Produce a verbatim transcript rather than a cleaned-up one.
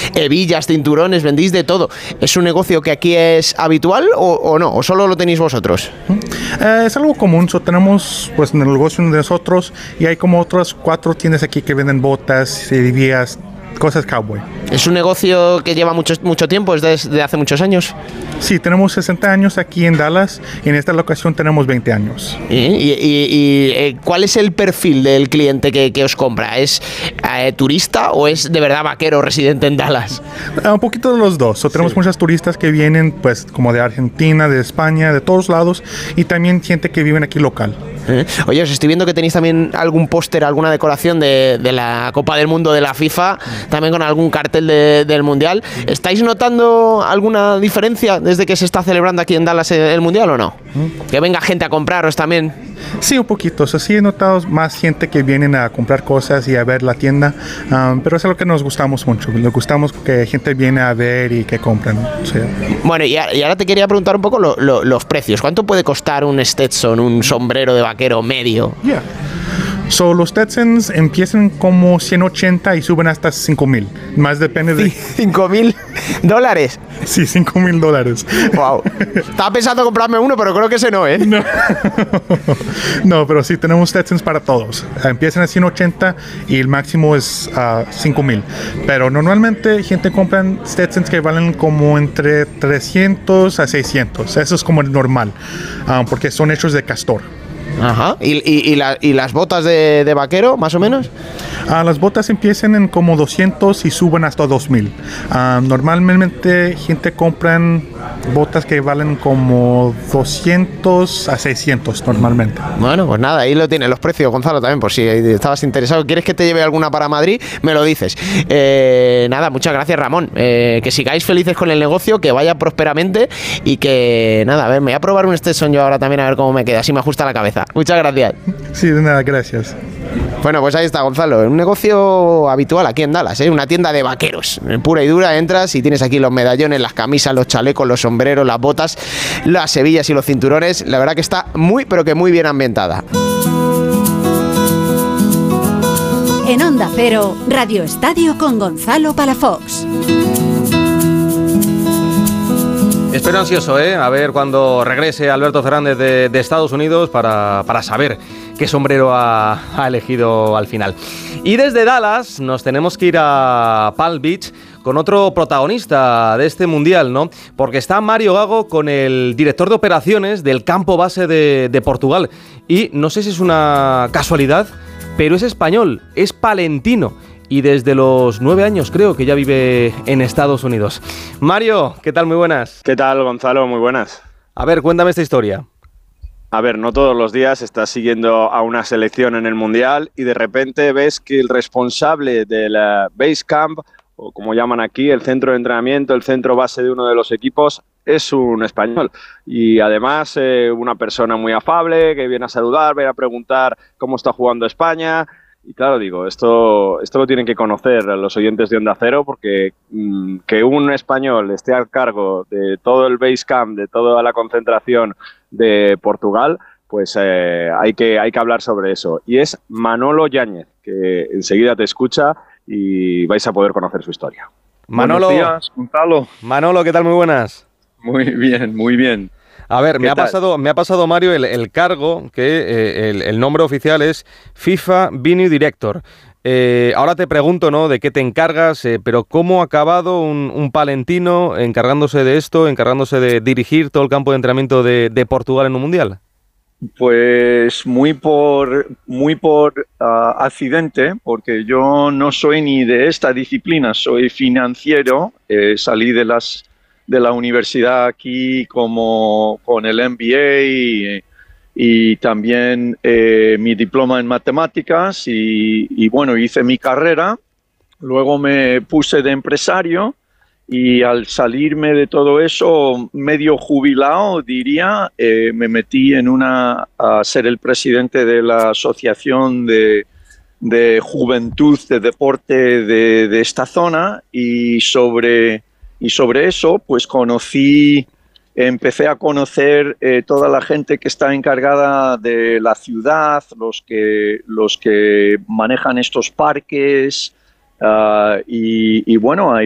hebillas, cinturones, vendéis de todo. ¿Es un negocio que aquí es habitual o, o no? ¿O solo lo tenéis vosotros? Eh, es algo común. So, tenemos pues en el negocio de nosotros y hay como otras cuatro tiendas aquí que venden botas, hebillas, cosas cowboy. ¿Es un negocio que lleva mucho, mucho tiempo? ¿Es desde hace muchos años? Sí, tenemos sesenta años aquí en Dallas y en esta locación tenemos veinte años. ¿Y, y, y, y eh, cuál es el perfil del cliente que, que os compra? ¿Es eh, turista o es de verdad vaquero residente en Dallas? Uh, un poquito de los dos. So, tenemos sí. muchas turistas que vienen pues como de Argentina, de España, de todos lados y también gente que vive aquí local. ¿Eh? Oye, os estoy viendo que tenéis también algún póster, alguna decoración de, de la Copa del Mundo de la FIFA, también con algún cartel de, del Mundial. ¿Estáis notando alguna diferencia desde que se está celebrando aquí en Dallas el Mundial o no? Que venga gente a compraros también. Sí, un poquito. O sea, sí he notado más gente que vienen a comprar cosas y a ver la tienda, um, pero es algo que nos gustamos mucho. Nos gustamos que gente viene a ver y que compran. O sea. Bueno, y, a, y ahora te quería preguntar un poco lo, lo, los precios. ¿Cuánto puede costar un Stetson, un sombrero de vaquero medio? Yeah. So, los Stetsons empiezan como ciento ochenta y suben hasta cinco mil. Más depende de... ¿cinco mil dólares? Sí, cinco mil dólares. Wow. Estaba pensando comprarme uno, pero creo que ese no, ¿eh? No, no, pero sí, tenemos Stetsons para todos. Empiezan a ciento ochenta y el máximo es uh, cinco mil. Pero normalmente gente compra Stetsons que valen como entre trescientos a seiscientos. Eso es como el normal, um, porque son hechos de castor. Ajá. ¿Y, y, y, la, y las botas de, de vaquero, más o menos? Uh, las botas empiezan en como doscientos y suben hasta dos mil. Uh, normalmente gente compran botas que valen como doscientos a seiscientos normalmente. Bueno, pues nada, ahí lo tienes, los precios, Gonzalo, también, por si estabas interesado. ¿Quieres que te lleve alguna para Madrid? Me lo dices. Eh, nada, muchas gracias, Ramón. Eh, que sigáis felices con el negocio, que vaya prósperamente y que, nada, a ver, me voy a probar un Stetson yo ahora también a ver cómo me queda, así me ajusta la cabeza. Muchas gracias. Sí, de nada, gracias. Bueno, pues ahí está, Gonzalo, un negocio habitual aquí en Dallas, ¿eh? Una tienda de vaqueros, pura y dura, entras y tienes aquí los medallones, las camisas, los chalecos, los sombreros, las botas, las hebillas y los cinturones. La verdad que está muy, pero que muy bien ambientada. En Onda Cero, Radio Estadio con Gonzalo Palafox. Espero ansioso, ¿eh? A ver cuando regrese Alberto Fernández de, de Estados Unidos para, para saber qué sombrero ha, ha elegido al final. Y desde Dallas nos tenemos que ir a Palm Beach con otro protagonista de este mundial, ¿no? Porque está Mario Gago con el director de operaciones del campo base de, de Portugal. Y no sé si es una casualidad, pero es español, es palentino. Y desde los nueve años creo que ya vive en Estados Unidos. Mario, ¿qué tal? Muy buenas. ¿Qué tal, Gonzalo? Muy buenas. A ver, cuéntame esta historia. A ver, no todos los días estás siguiendo a una selección en el Mundial y de repente ves que el responsable del base camp, o como llaman aquí, el centro de entrenamiento, el centro base de uno de los equipos, es un español. Y además eh, una persona muy afable, que viene a saludar, viene a preguntar cómo está jugando España. Y claro, digo, esto, esto lo tienen que conocer los oyentes de Onda Cero porque mmm, que un español esté al cargo de todo el base camp, de toda la concentración de Portugal, pues eh, hay que, hay que hablar sobre eso. Y es Manolo Yáñez, que enseguida te escucha y vais a poder conocer su historia. Manolo, buenos días, Gonzalo. Manolo, ¿qué tal? Muy buenas. Muy bien, muy bien. A ver, me ha, pasado, me ha pasado, Mario, el, el cargo, que eh, el, el nombre oficial es FIFA Venue Director. Eh, ahora te pregunto, ¿no?, de qué te encargas, eh, pero ¿cómo ha acabado un, un palentino encargándose de esto, encargándose de dirigir todo el campo de entrenamiento de, de Portugal en un mundial? Pues muy por, muy por uh, accidente, porque yo no soy ni de esta disciplina, soy financiero, eh, salí de las... de la universidad aquí como con el M B A y, y también eh, mi diploma en matemáticas y, y bueno, hice mi carrera, luego me puse de empresario y al salirme de todo eso, medio jubilado diría, eh, me metí en una, a ser el presidente de la asociación de, de juventud de deporte de, de esta zona y sobre... Y sobre eso, pues conocí, empecé a conocer eh, toda la gente que está encargada de la ciudad, los que, los que manejan estos parques, uh, y, y bueno, ahí